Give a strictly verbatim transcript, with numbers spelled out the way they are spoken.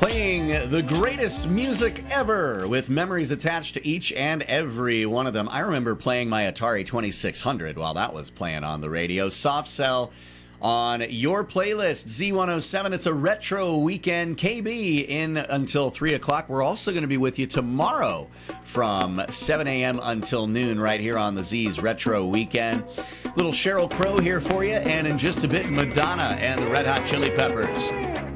Playing the greatest music ever with memories attached to each and every one of them. I remember playing my Atari twenty-six hundred while that was playing on the radio. Soft Cell on your playlist, Z one oh seven. It's a retro weekend. K B in until three o'clock. We're also going to be with you tomorrow from seven a.m. until noon right here on the Z's Retro Weekend. Little Sheryl Crow here for you, and in just a bit, Madonna and the Red Hot Chili Peppers.